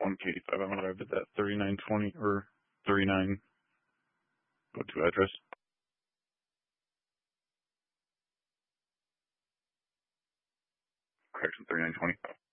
on K85. I'm arrived at that 3920 or 39 go-to address. Correction, 3920.